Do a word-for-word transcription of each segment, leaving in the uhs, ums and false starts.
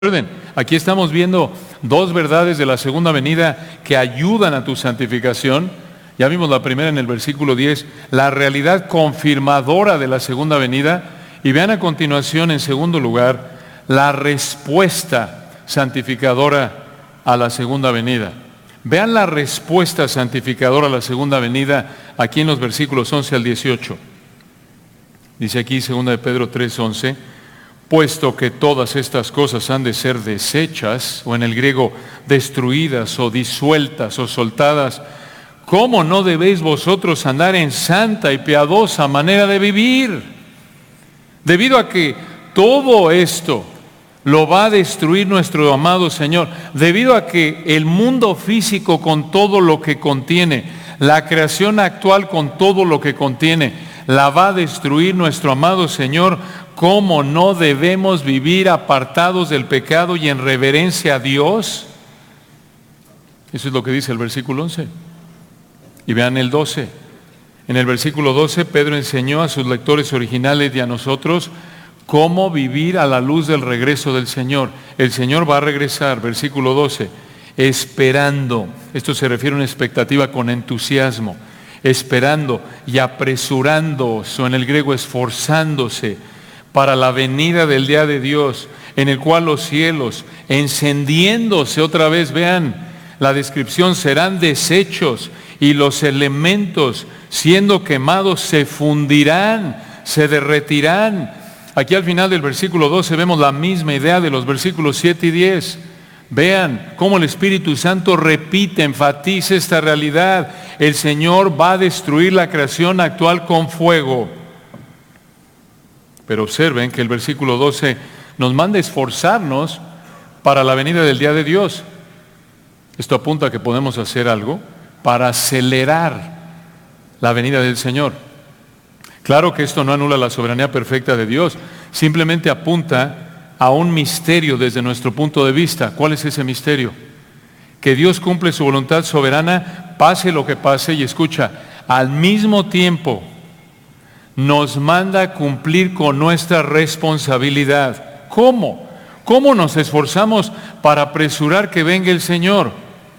Recuerden, aquí estamos viendo dos verdades de la segunda venida que ayudan a tu santificación. Ya vimos la primera en el versículo diez, la realidad confirmadora de la segunda venida. Y vean a continuación, en segundo lugar, la respuesta santificadora a la segunda venida. Vean la respuesta santificadora a la segunda venida aquí en los versículos once al dieciocho. Dice aquí segunda de Pedro tres once, puesto que todas estas cosas han de ser deshechas, o en el griego destruidas o disueltas o soltadas, ¿cómo no debéis vosotros andar en santa y piadosa manera de vivir? Debido a que todo esto lo va a destruir nuestro amado Señor, debido a que el mundo físico con todo lo que contiene, la creación actual con todo lo que contiene, la va a destruir nuestro amado Señor, ¿cómo no debemos vivir apartados del pecado y en reverencia a Dios? Eso es lo que dice el versículo once. Y vean el doce. En el versículo doce, Pedro enseñó a sus lectores originales y a nosotros cómo vivir a la luz del regreso del Señor. El Señor va a regresar, versículo doce, esperando. Esto se refiere a una expectativa con entusiasmo. Esperando y apresurándose, o en el griego esforzándose, para la venida del día de Dios, en el cual los cielos, encendiéndose otra vez, vean la descripción, serán deshechos, y los elementos, siendo quemados, se fundirán, se derretirán. Aquí al final del versículo doce vemos la misma idea de los versículos siete y diez. Vean cómo el Espíritu Santo repite, enfatiza esta realidad. El Señor va a destruir la creación actual con fuego. Pero observen que el versículo doce nos manda esforzarnos para la venida del día de Dios. Esto apunta a que podemos hacer algo para acelerar la venida del Señor. Claro que esto no anula la soberanía perfecta de Dios, simplemente apunta a un misterio desde nuestro punto de vista. ¿Cuál es ese misterio? Que Dios cumple su voluntad soberana, pase lo que pase, y escucha, al mismo tiempo nos manda cumplir con nuestra responsabilidad. ¿Cómo? ¿Cómo nos esforzamos para apresurar que venga el Señor?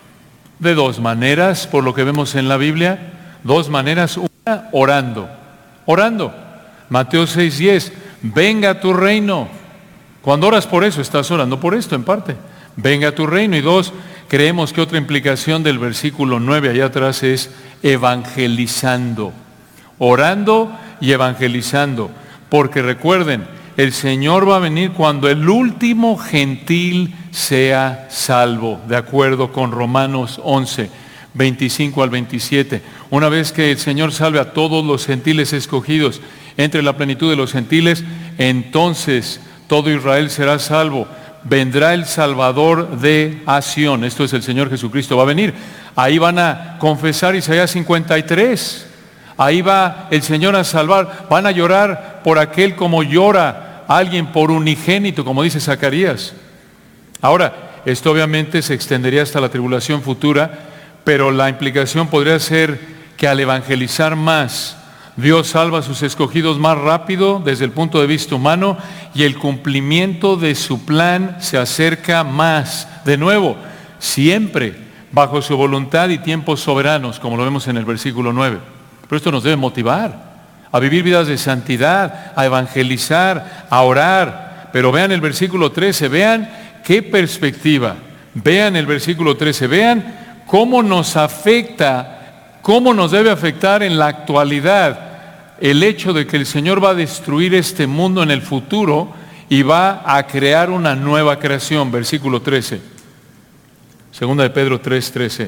De dos maneras, por lo que vemos en la Biblia, dos maneras. Una, orando. Orando. Mateo seis diez, venga tu reino. Cuando oras por eso, estás orando por esto en parte. Venga tu reino. Y dos, creemos que otra implicación del versículo nueve allá atrás es evangelizando. Orando y evangelizando. Porque recuerden, el Señor va a venir cuando el último gentil sea salvo, de acuerdo con Romanos once, veinticinco al veintisiete. Una vez que el Señor salve a todos los gentiles escogidos entre la plenitud de los gentiles, entonces todo Israel será salvo. Vendrá el Salvador de Asión. Esto es el Señor Jesucristo. Va a venir. Ahí van a confesar Isaías cincuenta y tres. Ahí va el Señor a salvar. Van a llorar por aquel como llora alguien por unigénito, como dice Zacarías. Ahora, esto obviamente se extendería hasta la tribulación futura, pero la implicación podría ser que al evangelizar más, Dios salva a sus escogidos más rápido desde el punto de vista humano, y el cumplimiento de su plan se acerca más. De nuevo, siempre bajo su voluntad y tiempos soberanos, como lo vemos en el versículo nueve. Pero esto nos debe motivar a vivir vidas de santidad, a evangelizar, a orar. Pero vean el versículo trece, vean qué perspectiva. Vean el versículo trece, vean cómo nos afecta, cómo nos debe afectar en la actualidad el hecho de que el Señor va a destruir este mundo en el futuro y va a crear una nueva creación. Versículo trece. Segunda de Pedro tres trece.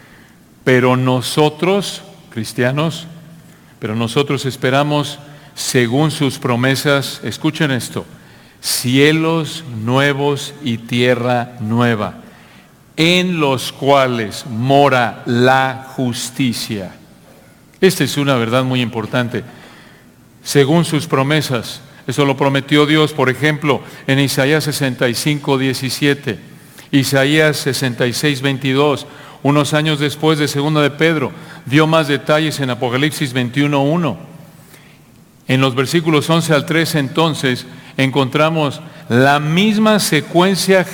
Pero nosotros, cristianos, pero nosotros esperamos según sus promesas, escuchen esto, cielos nuevos y tierra nueva, en los cuales mora la justicia. Esta es una verdad muy importante. Según sus promesas, eso lo prometió Dios, por ejemplo, en Isaías sesenta y cinco diecisiete, Isaías sesenta y seis veintidós, unos años después de segunda de Pedro, dio más detalles en Apocalipsis veintiuno uno. En los versículos once al trece, entonces, encontramos la misma secuencia